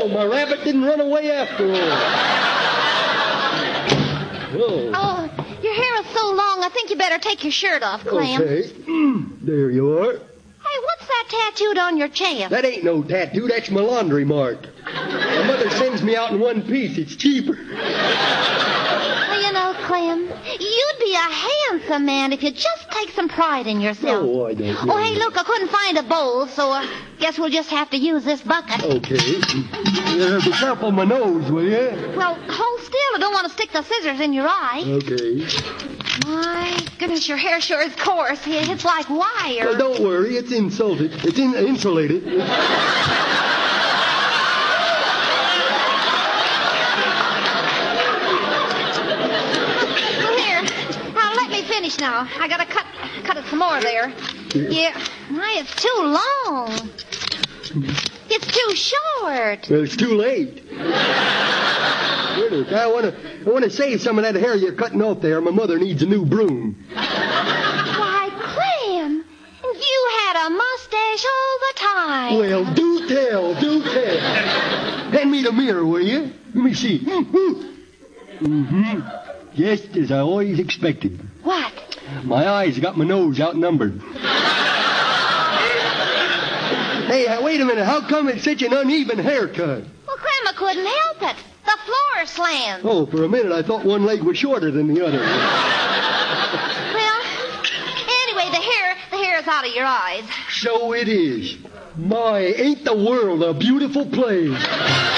Well, my rabbit didn't run away after all. Whoa. Oh, your hair is so long, I think you better take your shirt off, Clem. Okay. There you are. Hey, what's that tattooed on your chest? That ain't no tattoo. That's my laundry mark. My mother sends me out in one piece. It's cheaper. Well, you know, Clem, you'd be a handsome man if you just take some pride in yourself. Oh, I don't know. Oh, hey, look, I couldn't find a bowl, so I guess we'll just have to use this bucket. Okay. Be careful my nose, will you? Well, hold still. I don't want to stick the scissors in your eye. Okay. My goodness, your hair sure is coarse. It's like wire. Well, don't worry. It's insulated. Finish now. I gotta cut it some more there. Yeah. Why, it's too long. It's too short. Well, it's too late. I want to save some of that hair you're cutting off there. My mother needs a new broom. Why, Clem, you had a mustache all the time. Well, do tell. Hand me the mirror, will you? Let me see. Just as I always expected. What? My eyes got my nose outnumbered. Hey, wait a minute. How come it's such an uneven haircut? Well, Grandma couldn't help it. The floor slant. Oh, for a minute I thought one leg was shorter than the other. Well, anyway, the hair is out of your eyes. So it is. My, ain't the world a beautiful place?